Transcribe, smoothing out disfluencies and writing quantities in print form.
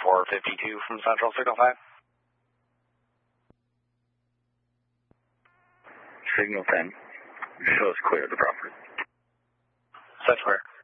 452 from Central Signal 5. Signal 10. Show us clear of the property. Set square.